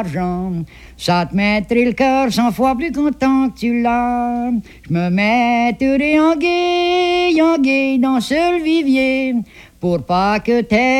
l'argent. Ça te mettrait le cœur 100 fois plus content que tu l'as. Je me mettrais en gué dans ce vivier pour pas que t'aies